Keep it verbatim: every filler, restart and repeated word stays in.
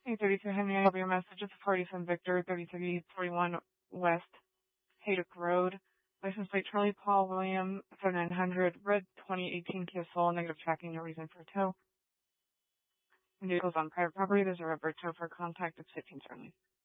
Precinct thirty-three, how may I help your message? It's a party from Victor, thirty-three forty-one West Haydock Road. License plate Charlie Paul William, seventy-nine hundred, red twenty eighteen Kia Soul, negative tracking, no reason for tow. Vehicles on private property, there's a rubber tow for contact, it's fifteen certainly.